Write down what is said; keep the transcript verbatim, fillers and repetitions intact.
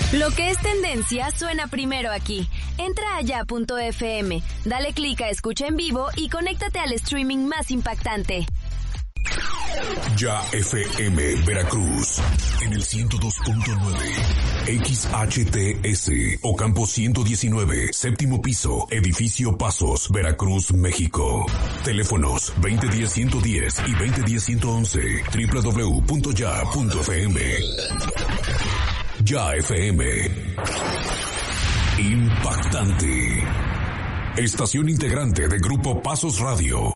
Lo que es tendencia suena primero aquí. Entra a ya punto efe eme, dale clic a escucha en vivo y conéctate al streaming más impactante. Ya F M Veracruz en el ciento dos punto nueve, X H T S Ocampo ciento diecinueve, séptimo piso, edificio Pasos, Veracruz, México. Teléfonos veinte diez ciento diez y veinte diez ciento once, doble u doble u doble u punto ya punto efe eme. Ya F M. Impactante. Estación integrante de Grupo Pasos Radio.